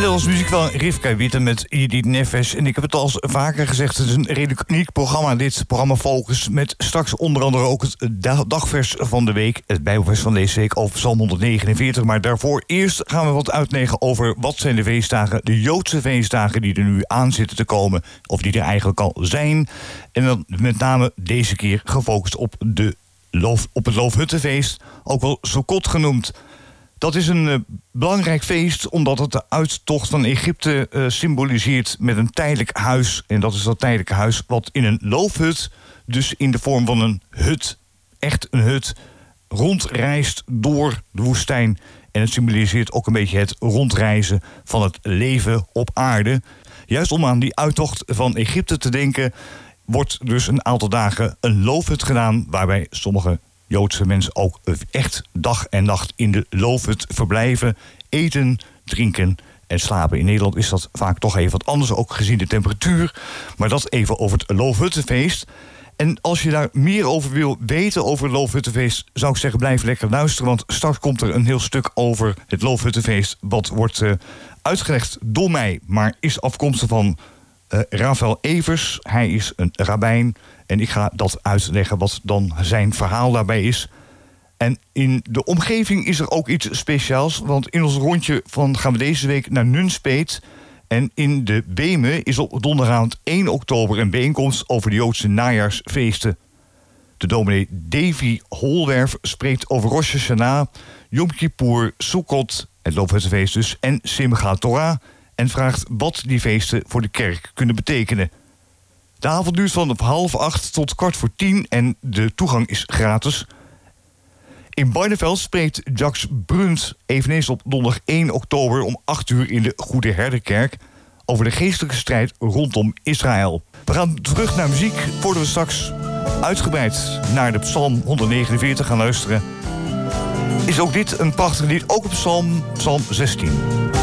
En dat was muziek van Rivka Witte met Edith Nefesh. En ik heb het al vaker gezegd, het is een redelijk uniek programma. Dit programma Focus met straks onder andere ook het dagvers van de week. Het bijbelvers van deze week over Psalm 149. Maar daarvoor eerst gaan we wat uitleggen over wat zijn de feestdagen. De Joodse feestdagen die er nu aan zitten te komen. Of die er eigenlijk al zijn. En dan met name deze keer gefocust op het Loofhuttenfeest. Ook wel Sukkot genoemd. Dat is een belangrijk feest omdat het de uittocht van Egypte symboliseert met een tijdelijk huis. En dat is dat tijdelijke huis wat in een loofhut, dus in de vorm van een hut, echt een hut, rondreist door de woestijn. En het symboliseert ook een beetje het rondreizen van het leven op aarde. Juist om aan die uittocht van Egypte te denken, wordt dus een aantal dagen een loofhut gedaan, waarbij sommige Joodse mensen ook echt dag en nacht in de loofhut verblijven, eten, drinken en slapen. In Nederland is dat vaak toch even wat anders, ook gezien de temperatuur. Maar dat even over het Loofhuttenfeest. En als je daar meer over wil weten over het Loofhuttenfeest, zou ik zeggen, blijf lekker luisteren, want straks komt er een heel stuk over het Loofhuttenfeest, wat wordt uitgelegd door mij, maar is afkomstig van Rafael Evers. Hij is een rabbijn. En ik ga dat uitleggen wat dan zijn verhaal daarbij is. En in de omgeving is er ook iets speciaals. Want in ons rondje gaan we deze week naar Nunspeet. En in de Bemen is op donderdagavond 1 oktober een bijeenkomst over de Joodse najaarsfeesten. De dominee Davy Holwerf spreekt over Rosh Hashanah, Yom Kippur, Sukkot, het Loofhuttenfeest dus, en Simchat Torah. En vraagt wat die feesten voor de kerk kunnen betekenen. De avond duurt van 7:30 tot 9:15 en de toegang is gratis. In Barneveld spreekt Jacques Brunt eveneens op donderdag 1 oktober om 8:00 in de Goede Herderkerk over de geestelijke strijd rondom Israël. We gaan terug naar muziek voordat we straks uitgebreid naar de Psalm 149 gaan luisteren. Is ook dit een prachtig lied, ook op Psalm 16.